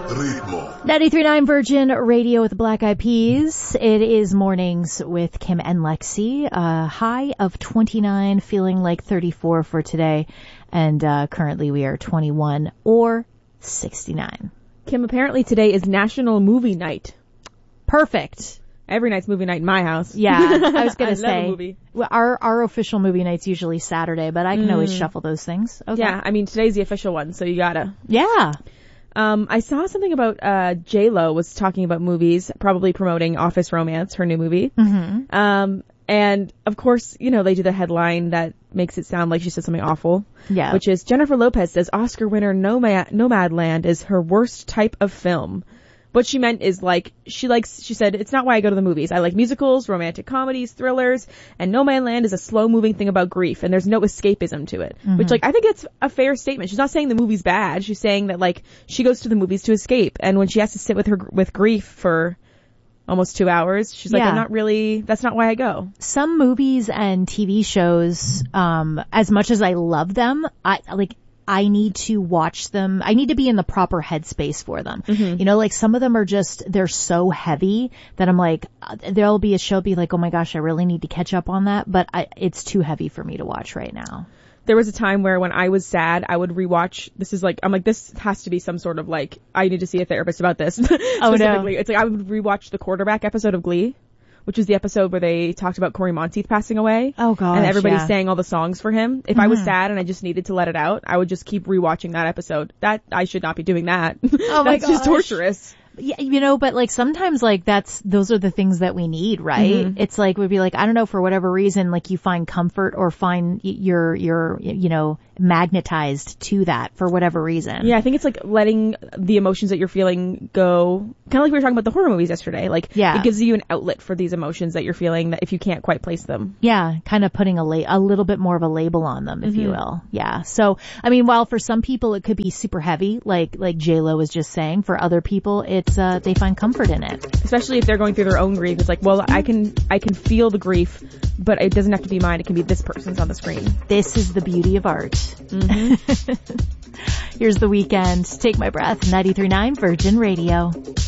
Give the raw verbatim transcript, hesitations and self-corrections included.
Ritmo. ninety-three point nine Virgin Radio with the Black Eyed Peas. It is mornings with Kim and Lexi. A high of twenty-nine, feeling like thirty-four for today. And uh, currently we are twenty-one or sixty-nine. Kim, apparently today is National Movie Night. Perfect. Every night's movie night in my house. Yeah, I was going I to love say, a movie. Well, our our official movie night's usually Saturday, but I can mm. always shuffle those things. Okay. Yeah, I mean, today's the official one, so you gotta. Yeah. Um, I saw something about, uh, J-Lo was talking about movies, probably promoting Office Romance, her new movie. Mm-hmm. Um, and of course, you know, they do the headline that makes it sound like she said something awful. Yeah. Which is Jennifer Lopez says Oscar winner Nomad, Nomadland is her worst type of film. What she meant is like, she likes, she said, it's not why I go to the movies. I like musicals, romantic comedies, thrillers, and Nomadland is a slow moving thing about grief, and there's no escapism to it. Mm-hmm. Which, like, I think it's a fair statement. She's not saying the movie's bad. She's saying that, like, she goes to the movies to escape, and when she has to sit with her, with grief for almost two hours, she's like, yeah. I'm not really, that's not why I go. Some movies and T V shows, um, as much as I love them, I, like, I need to watch them. I need to be in the proper headspace for them. Mm-hmm. You know, like some of them are just, they're so heavy that I'm like, there'll be a show be like, oh my gosh, I really need to catch up on that. But I, it's too heavy for me to watch right now. There was a time where when I was sad, I would rewatch, this is like, I'm like, this has to be some sort of like, I need to see a therapist about this. Oh no. It's like I would rewatch the Quarterback episode of Glee, which is the episode where they talked about Corey Monteith passing away. Oh gosh. And everybody yeah. sang all the songs for him. If mm-hmm. I was sad and I just needed to let it out, I would just keep rewatching that episode. That, I should not be doing that. Oh my That's gosh. just torturous. Yeah, you know, but like sometimes like that's, those are the things that we need, right? Mm-hmm. It's like, we'd be like, I don't know, for whatever reason, like you find comfort or find you're, you're, you know, magnetized to that for whatever reason. Yeah, I think it's like letting the emotions that you're feeling go, kind of like we were talking about the horror movies yesterday. Like, yeah. It gives you an outlet for these emotions that you're feeling that if you can't quite place them. Yeah, kind of putting a la- a little bit more of a label on them, if mm-hmm. you will. Yeah. So, I mean, while for some people it could be super heavy, like, like J-Lo was just saying, for other people it's, uh, they find comfort in it. Especially if they're going through their own grief. It's like, well, I can, I can feel the grief, but it doesn't have to be mine. It can be this person's on the screen. This is the beauty of art. Mm-hmm. Here's The Weeknd. Take My Breath. ninety-three point nine Virgin Radio.